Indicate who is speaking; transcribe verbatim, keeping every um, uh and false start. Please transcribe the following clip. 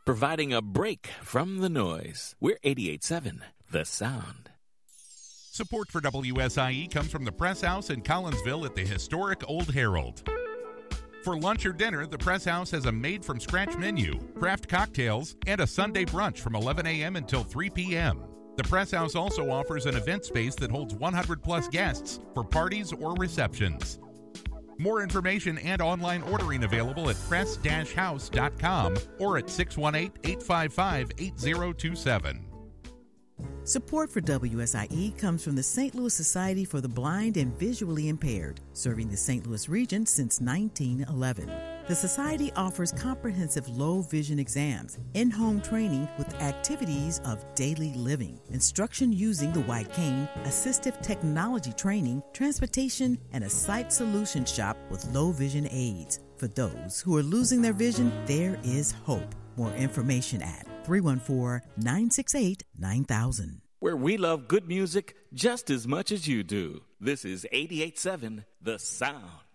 Speaker 1: providing a break from the noise. We're eighty-eight point seven, The Sound.
Speaker 2: Support for W S I E comes from the Press House in Collinsville at the historic Old Herald. For lunch or dinner, the Press House has a made-from-scratch menu, craft cocktails, and a Sunday brunch from eleven a.m. until three p.m. The Press House also offers an event space that holds one hundred plus guests for parties or receptions. More information and online ordering available at press dash house dot com or at six one eight, eight five five, eight zero two seven.
Speaker 3: Support for W S I E comes from the Saint Louis Society for the Blind and Visually Impaired, serving the Saint Louis region since nineteen eleven. The Society offers comprehensive low vision exams, in-home training with activities of daily living, instruction using the white cane, assistive technology training, transportation, and a sight solution shop with low vision aids. For those who are losing their vision, there is hope. More information at three one four, nine six eight, nine thousand.
Speaker 1: Where we love good music just as much as you do. This is eighty-eight point seven, The Sound.